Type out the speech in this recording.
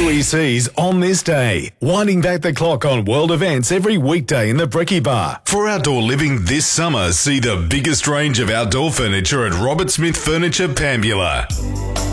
QEC's On This Day, winding back the clock on world events every weekday in the Brekkie Bar. For outdoor living this summer, see the biggest range of outdoor furniture at Robert Smith Furniture, Pambula.